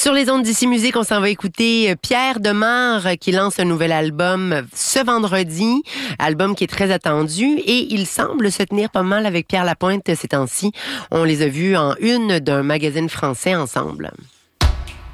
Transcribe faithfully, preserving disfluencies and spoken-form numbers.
Sur les ondes d'Ici Musique, on s'en va écouter Pierre Demare qui lance un nouvel album ce vendredi. Album qui est très attendu et il semble se tenir pas mal avec Pierre Lapointe ces temps-ci. On les a vus en une d'un magazine français ensemble.